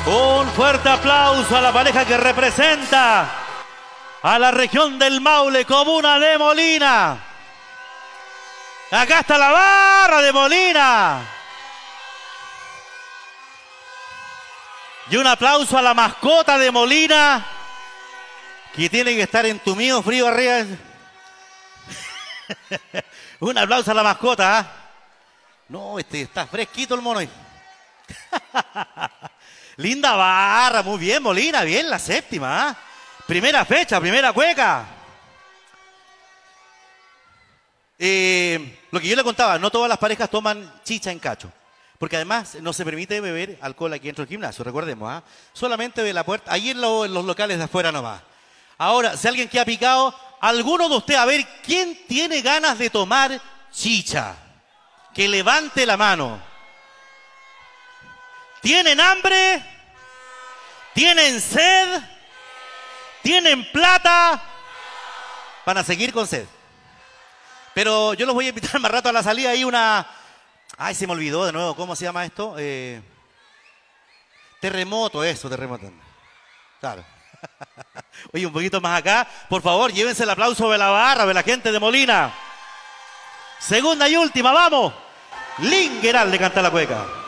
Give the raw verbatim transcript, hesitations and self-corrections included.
Un fuerte aplauso a la pareja que representa a la región del Maule, comuna de Molina. Acá está la barra de Molina. Y un aplauso a la mascota de Molina, que tiene que estar entumido, frío arriba. Un aplauso a la mascota. ¿eh? No, este está fresquito el mono. Linda barra, muy bien Molina, bien la séptima. ¿eh? Primera fecha, primera cueca. Eh, lo que yo le contaba, no todas las parejas toman chicha en cacho. Porque además no se permite beber alcohol aquí dentro del gimnasio, recordemos. ¿eh? Solamente de la puerta, ahí en, lo, en los locales de afuera nomás. Ahora, si alguien que ha picado, alguno de ustedes, a ver, ¿quién tiene ganas de tomar chicha? Que levante la mano. ¿Tienen hambre? ¿Tienen sed? ¿Tienen plata? Van a seguir con sed. Pero yo los voy a invitar más rato a la salida. Hay una... Ay, se me olvidó de nuevo. ¿Cómo se llama esto? Eh... Terremoto, eso, terremoto. Claro. Oye, un poquito más acá. Por favor, llévense el aplauso de la barra, de la gente de Molina. Segunda y última, vamos. Lingeral de Canta la Cueca.